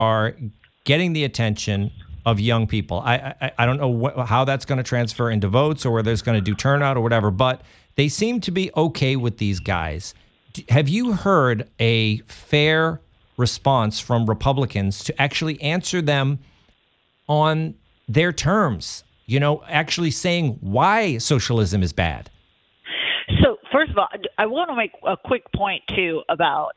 are getting the attention of young people. I don't know how that's going to transfer into votes or whether it's going to do turnout or whatever, but they seem to be okay with these guys. Have you heard a fair response from Republicans to actually answer them on their terms? Actually saying why socialism is bad. So first of all, I want to make a quick point too about